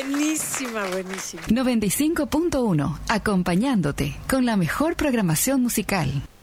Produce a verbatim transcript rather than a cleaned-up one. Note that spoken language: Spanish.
Buenísima, buenísima. noventa y cinco punto uno, acompañándote con la mejor programación musical.